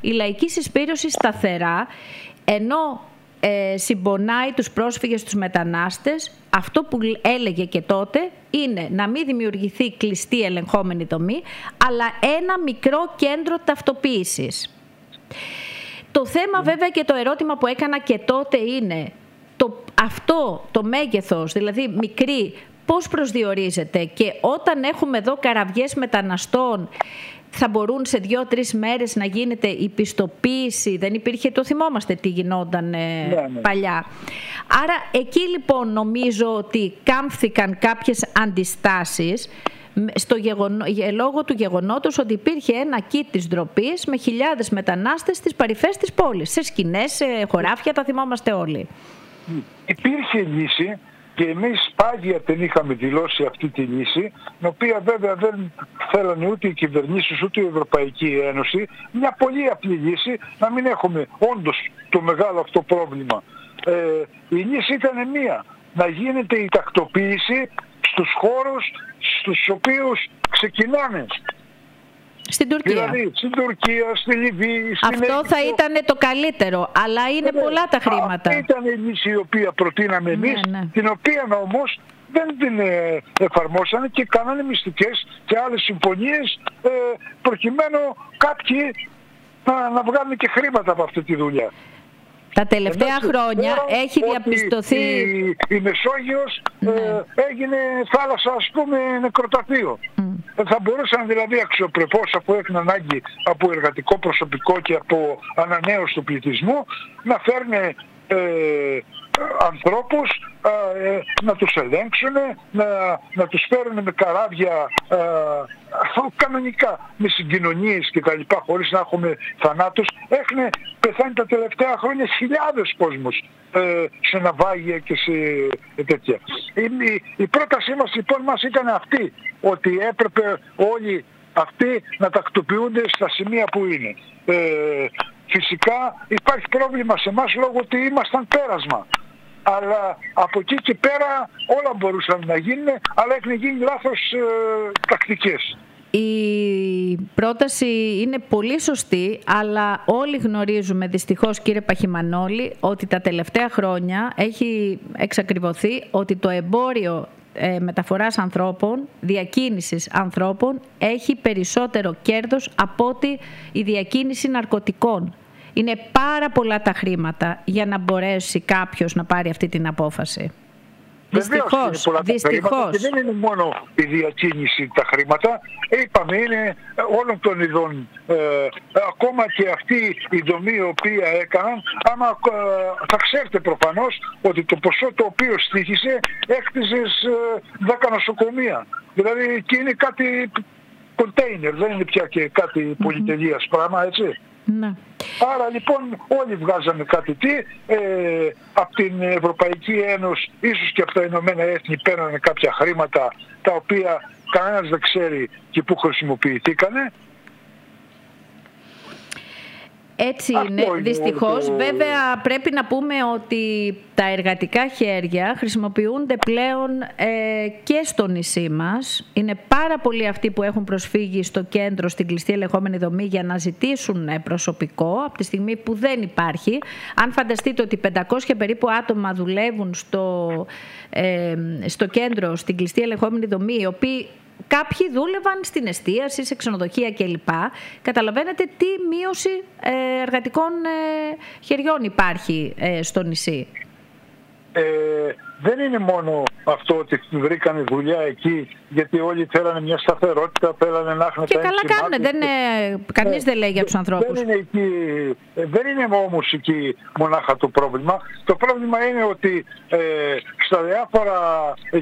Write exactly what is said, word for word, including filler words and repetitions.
η λαϊκή συσπήρωση σταθερά, ενώ ε, συμπονάει τους πρόσφυγες, τους μετανάστες, αυτό που έλεγε και τότε είναι να μην δημιουργηθεί κλειστή ελεγχόμενη δομή, αλλά ένα μικρό κέντρο ταυτοποίησης. Το θέμα βέβαια και το ερώτημα που έκανα και τότε είναι το, αυτό το μέγεθος, δηλαδή μικρή, πώς προσδιορίζεται, και όταν έχουμε εδώ καραβιές μεταναστών θα μπορούν σε δύο-τρεις μέρες να γίνεται η πιστοποίηση. Δεν υπήρχε, το θυμόμαστε τι γινόταν ε, ναι, ναι. παλιά. Άρα εκεί λοιπόν νομίζω ότι κάμφθηκαν κάποιες αντιστάσεις στο γεγονό, λόγω του γεγονότος ότι υπήρχε ένα κήτ της ντροπής με χιλιάδες μετανάστες στις παρυφές της πόλης, σε σκηνές, σε χωράφια, τα θυμόμαστε όλοι. Υπήρχε λύση και εμείς πάγια την είχαμε δηλώσει αυτή τη λύση, την οποία βέβαια δεν θέλανε ούτε οι κυβερνήσεις ούτε η Ευρωπαϊκή Ένωση. Μια πολύ απλή λύση, να μην έχουμε όντως το μεγάλο αυτό πρόβλημα. Ε, η λύση ήταν μία, να γίνεται η τακτοποίηση στους χώρους στους οποίους ξεκινάνε. Στην Τουρκία. Δηλαδή, στην Τουρκία, στη Λιβύη, στην Αυτό Αίγυπτο. Θα ήταν το καλύτερο, αλλά είναι ναι, πολλά τα χρήματα. Αυτή ήταν η λύση η οποία προτείναμε εμείς, ναι, ναι. την οποία όμως δεν την ε, εφαρμόσανε και κάνανε μυστικές και άλλες συμφωνίες ε, προκειμένου κάποιοι να, να βγάλουν και χρήματα από αυτή τη δουλειά. Τα τελευταία Ενώ, χρόνια έχει διαπιστωθεί... Η, η Μεσόγειος ναι. ε, έγινε θάλασσα, ας πούμε, νεκροταφείο. Mm. Θα μπορούσαν δηλαδή αξιοπρεπώς, αφού έχουν ανάγκη από εργατικό προσωπικό και από ανανέωση του πληθυσμού, να φέρνουν ε, ανθρώπους, ε, να τους ελέγξουν, να, να τους φέρουν με καράβια ε, κανονικά, με συγκοινωνίες και τα λοιπά, χωρίς να έχουμε θανάτους. Έχουν πεθάνει τα τελευταία χρόνια χιλιάδες κόσμος ε, σε ναυάγια και σε τέτοια. Η, η, η πρότασή μας λοιπόν μας ήταν αυτή, ότι έπρεπε όλοι αυτοί να τακτοποιούνται στα σημεία που είναι. Ε, φυσικά υπάρχει πρόβλημα σε εμάς λόγω ότι ήμασταν πέρασμα. Αλλά από εκεί και πέρα όλα μπορούσαν να γίνουν, αλλά έχουν γίνει λάθος ε, τακτικές. Η πρόταση είναι πολύ σωστή, αλλά όλοι γνωρίζουμε δυστυχώς, κύριε Παχυμανόλη, ότι τα τελευταία χρόνια έχει εξακριβωθεί ότι το εμπόριο ε, μεταφοράς ανθρώπων, διακίνησης ανθρώπων, έχει περισσότερο κέρδος από ότι η διακίνηση ναρκωτικών. Είναι πάρα πολλά τα χρήματα για να μπορέσει κάποιος να πάρει αυτή την απόφαση. Δυστυχώς, δυστυχώς. Και δεν είναι μόνο η διακίνηση τα χρήματα, είπαμε είναι όλων των ειδών. Ε, ακόμα και αυτή η δομή η οποία έκαναν, άμα ε, θα ξέρετε προφανώς ότι το ποσό το οποίο στήχησε έκτιζες ε, δέκα νοσοκομεία. Δηλαδή και είναι κάτι κοντέινερ, δεν είναι πια και κάτι mm-hmm. πολυτελείας πράγμα, έτσι. Ναι. Άρα λοιπόν όλοι βγάζαμε κάτι τι, ε, από την Ευρωπαϊκή Ένωση, ίσως και από τα Ηνωμένα Έθνη παίρνανε κάποια χρήματα τα οποία κανένας δεν ξέρει και πού χρησιμοποιηθήκανε. Έτσι είναι, είναι δυστυχώς. Το... Βέβαια πρέπει να πούμε ότι τα εργατικά χέρια χρησιμοποιούνται πλέον ε, και στο νησί μας. Είναι πάρα πολλοί αυτοί που έχουν προσφύγει στο κέντρο, στην κλειστή ελεγχόμενη δομή, για να ζητήσουν προσωπικό από τη στιγμή που δεν υπάρχει. Αν φανταστείτε ότι πεντακόσια περίπου άτομα δουλεύουν στο, ε, στο κέντρο, στην κλειστή ελεγχόμενη δομή, οι οποίοι κάποιοι δούλευαν στην εστίαση, σε ξενοδοχεία κλπ. Καταλαβαίνετε τι μείωση εργατικών χεριών υπάρχει στο νησί. Ε, δεν είναι μόνο αυτό ότι βρήκανε δουλειά εκεί, γιατί όλοι θέλανε μια σταθερότητα, θέλανε να έχουν και τα καλά κάνουν, δεν είναι, κανείς ε, δεν λέει για τους ανθρώπους. Δεν είναι, εκεί, δεν είναι όμως εκεί μονάχα το πρόβλημα. Το πρόβλημα είναι ότι ε, στα διάφορα